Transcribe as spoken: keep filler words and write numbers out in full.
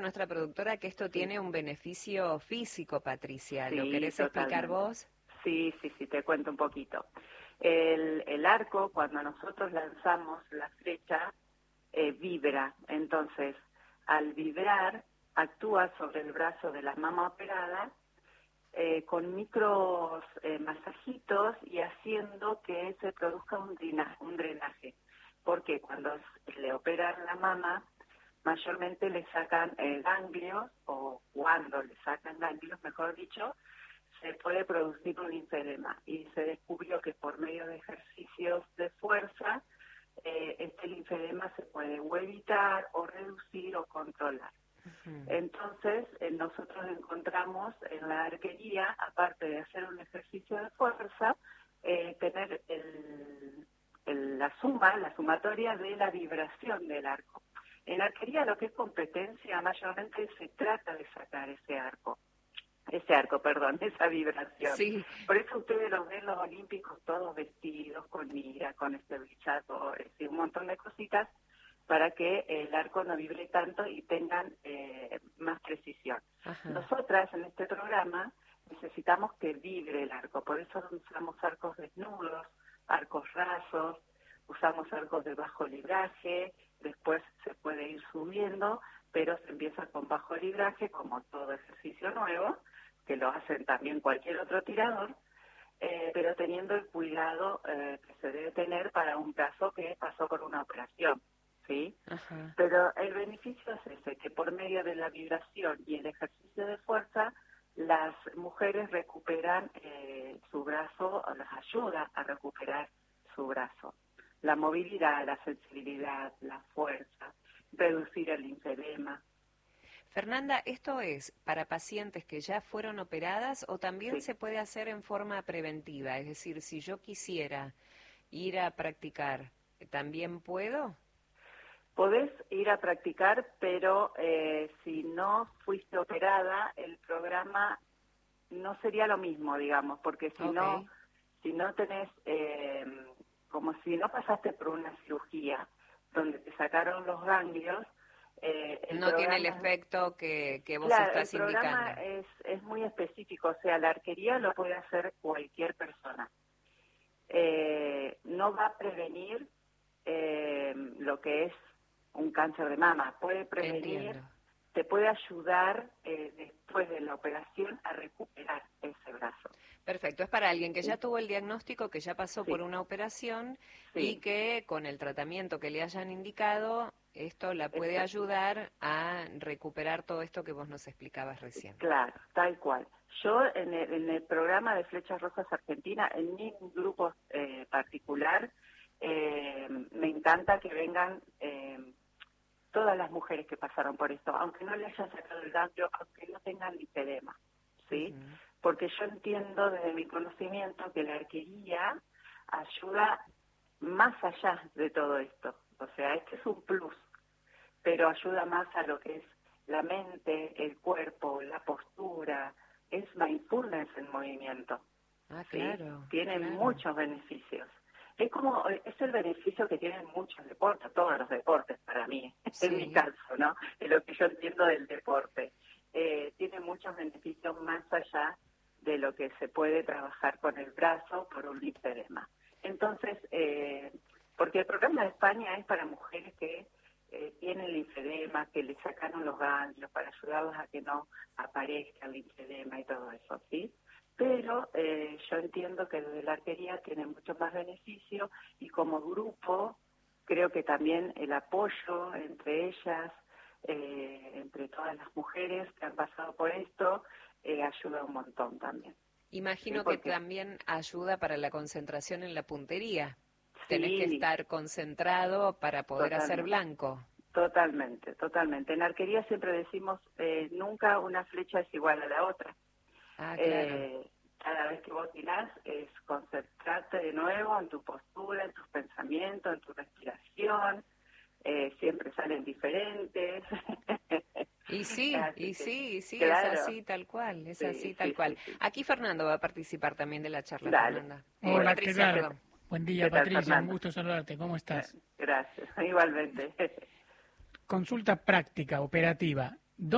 nuestra productora que esto Sí. tiene un beneficio físico, Patricia. ¿Lo Sí, querés explicar totalmente. vos? Sí, sí, sí, te cuento un poquito. El, el arco, cuando nosotros lanzamos la flecha, eh, vibra. Entonces, al vibrar, actúa sobre el brazo de la mama operada eh, con micros eh, masajitos y haciendo que se produzca un drenaje. Un drenaje. Porque cuando le operan la mama, mayormente le sacan eh, ganglios, o cuando le sacan ganglios, mejor dicho, se puede producir un linfedema. Y se descubrió que por medio de ejercicios de fuerza, eh, este linfedema se puede o evitar, o reducir, o controlar. Uh-huh. Entonces, eh, nosotros encontramos en la arquería, aparte de hacer un ejercicio de fuerza, eh, tener el, el, la suma, la sumatoria de la vibración del arco. En arquería lo que es competencia, mayormente se trata de sacar ese arco, ese arco, perdón, esa vibración. Sí. Por eso ustedes los ven los olímpicos todos vestidos con mira, con este brillato, un montón de cositas, para que el arco no vibre tanto y tengan eh, más precisión. Ajá. Nosotras en este programa necesitamos que vibre el arco, por eso usamos arcos desnudos, arcos rasos, usamos arcos de bajo libraje, después se puede ir subiendo, pero se empieza con bajo libraje, como todo ejercicio nuevo, que lo hacen también cualquier otro tirador, eh, pero teniendo el cuidado eh, que se debe tener para un brazo que pasó por una operación. ¿Sí? Ajá. Pero el beneficio es ese, que por medio de la vibración y el ejercicio de fuerza, las mujeres recuperan eh, su brazo, o las ayuda a recuperar su brazo. La movilidad, la sensibilidad, la fuerza, reducir el linfedema. Fernanda, ¿esto es para pacientes que ya fueron operadas o también Sí. se puede hacer en forma preventiva? Es decir, si yo quisiera ir a practicar, ¿también puedo? Podés ir a practicar, pero eh, si no fuiste operada, el programa no sería lo mismo, digamos, porque si Okay. no, si no tenés, eh, como si no pasaste por una cirugía donde te sacaron los ganglios, eh, el no tiene el programa, efecto que, que vos claro, estás el programa indicando. es, es muy específico, o sea, la arquería lo puede hacer cualquier persona. Eh, no va a prevenir eh, lo que es un cáncer de mama, puede prevenir, Entiendo. te puede ayudar eh, después de la operación a recuperar ese brazo. Perfecto, es para alguien que ¿Sí? ya tuvo el diagnóstico, que ya pasó Sí. por una operación Sí. y que con el tratamiento que le hayan indicado, esto la puede Exacto. ayudar a recuperar todo esto que vos nos explicabas recién. Claro, tal cual. Yo en el, en el programa de Flechas Rojas Argentina, en mi grupo eh, particular, eh, me encanta que vengan eh, todas las mujeres que pasaron por esto, aunque no le hayan sacado el ganglio, aunque no tengan linfedema, ¿sí? Uh-huh. Porque yo entiendo desde mi conocimiento que la arquería ayuda más allá de todo esto. O sea, este es un plus, pero ayuda más a lo que es la mente, el cuerpo, la postura. Es mindfulness en movimiento. Ah, ¿Sí? claro. Tiene claro. muchos beneficios. Es como, es el beneficio que tienen muchos deportes, todos los deportes para mí, Sí. en mi caso, ¿no? Es lo que yo entiendo del deporte. Eh, tiene muchos beneficios más allá de lo que se puede trabajar con el brazo por un linfedema. Entonces, eh, porque el programa de España es para mujeres que eh, tienen linfedema, que le sacaron los ganglios para ayudarlas a que no aparezca el linfedema y todo eso, ¿sí? Pero eh, yo entiendo que desde la arquería tiene mucho más beneficio y como grupo creo que también el apoyo entre ellas, eh, entre todas las mujeres que han pasado por esto, eh, ayuda un montón también. Imagino ¿Sí? Porque, que también ayuda para la concentración en la puntería. Tenés que sí, estar concentrado para poder hacer totalmente. blanco. Totalmente, totalmente. En arquería siempre decimos, eh, nunca una flecha es igual a la otra. Ah, claro. Eh, cada vez que vos tirás es concentrarte de nuevo en tu postura, en tus pensamientos, en tu respiración. Eh, siempre salen diferentes. Y sí, Así y que, sí, y sí, claro. es así tal cual, es Sí, así tal sí, cual. sí, sí. Aquí Fernando va a participar también de la charla, Dale. Fernanda. Eh, Hola, Patricia, ¿qué tal? perdón. Buen día, ¿Qué tal, Patricia, un Fernando? gusto saludarte. ¿Cómo estás? Gracias, igualmente. Consulta práctica, operativa.